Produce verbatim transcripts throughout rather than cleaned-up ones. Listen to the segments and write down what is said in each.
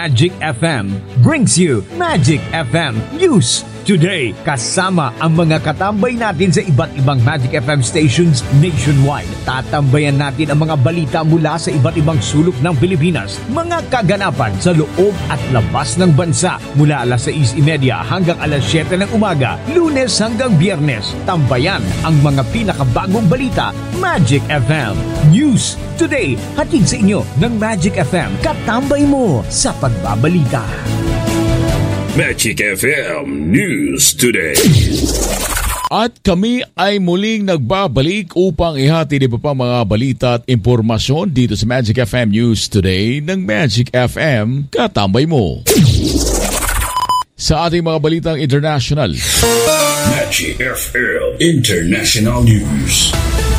Magic F M brings you Magic F M News Today. Kasama ang mga katambay natin sa iba't ibang Magic F M stations nationwide. Tatambayan natin ang mga balita mula sa iba't ibang sulok ng Pilipinas. Mga kaganapan sa loob at labas ng bansa mula alas sais trenta hanggang alas siyete ng umaga, Lunes hanggang Biyernes. Tambayan ang mga pinakabagong balita. Magic F M News Today. Hatid sa inyo ng Magic F M. Katambay mo sa pagbabalita. Magic F M News Today. At kami ay muling nagbabalik upang ihatid iba pa mga balita at impormasyon dito sa Magic F M News Today ng Magic F M. Katambay mo. Sa ating mga balitang international, Magic F M International News.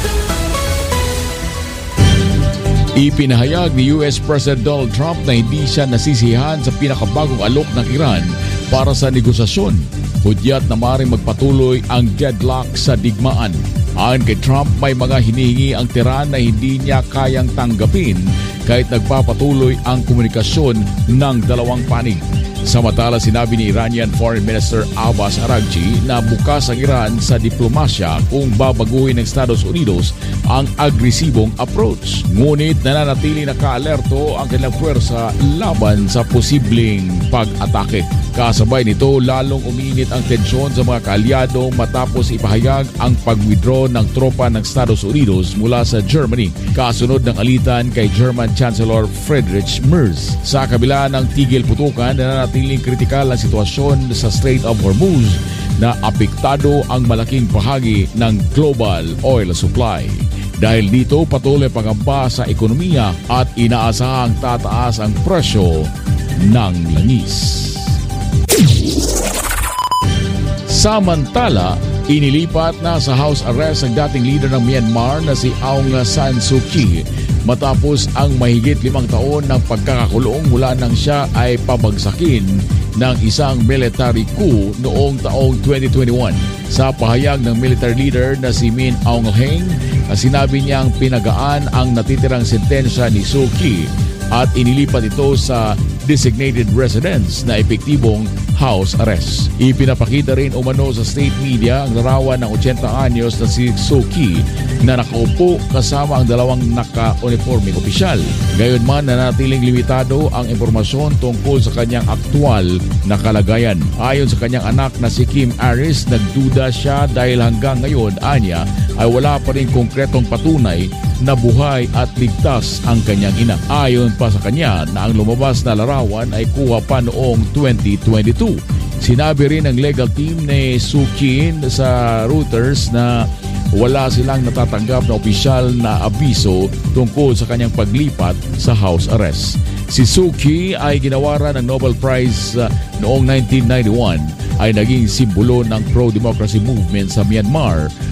Ipinahayag ni U S President Donald Trump na hindi siya nasisiyahan sa pinakabagong alok ng Iran para sa negosasyon. Hudyat na maaaring magpatuloy ang deadlock sa digmaan. Ayon kay Trump, may mga hinihingi ang Tehran na hindi niya kayang tanggapin kahit nagpapatuloy ang komunikasyon ng dalawang panig. Samantala, sinabi ni Iranian Foreign Minister Abbas Araghchi na bukas ang Iran sa diplomasya kung babaguhin ng Estados Unidos ang agresibong approach. Ngunit nananatili na kaalerto ang kanilang puwersa laban sa posibleng pag-atake. Kasabay nito, lalong umiinit ang tensyon sa mga kaalyado matapos ipahayag ang pag-withdraw ng tropa ng Estados Unidos mula sa Germany kasunod ng alitan kay German Chancellor Friedrich Merz. Sa kabila ng tigil putukan, nananatiling kritikal ang sitwasyon sa Strait of Hormuz na apektado ang malaking bahagi ng global oil supply. Dahil dito, patuloy pangamba sa ekonomiya at inaasahang tataas ang presyo ng langis. Samantala, inilipat na sa house arrest ang dating leader ng Myanmar na si Aung San Suu Kyi matapos ang mahigit limang taon ng pagkakakulong mula nang siya ay pabagsakin ng isang military coup noong taong twenty twenty-one. Sa pahayag ng military leader na si Min Aung Hlaing, sinabi niyang pinagaan ang natitirang sentensya ni Suu Kyi at inilipat ito sa designated residence na epektibong house arrest. Ipinapakita rin umano sa state media ang larawan ng eighty anyos na si Suu Kyi na nakaupo kasama ang dalawang naka-uniforming opisyal. Gayunman, nanatiling limitado ang impormasyon tungkol sa kanyang aktwal na kalagayan. Ayon sa kanyang anak na si Kim Aris, nagduda siya dahil hanggang ngayon, anya, ay wala pa rin konkretong patunay na buhay at ligtas ang kanyang ina. Ayon pa sa kanya na ang lumabas na larawan ay kuha pa noong twenty twenty-two. Sinabi rin ng legal team ni Suu Kyi sa Reuters na wala silang natatanggap na opisyal na abiso tungkol sa kanyang paglipat sa house arrest. Si Suu Kyi ay ginawaran ng Nobel Prize uh, noong nineteen ninety-one, ay naging simbolo ng pro-democracy movement sa Myanmar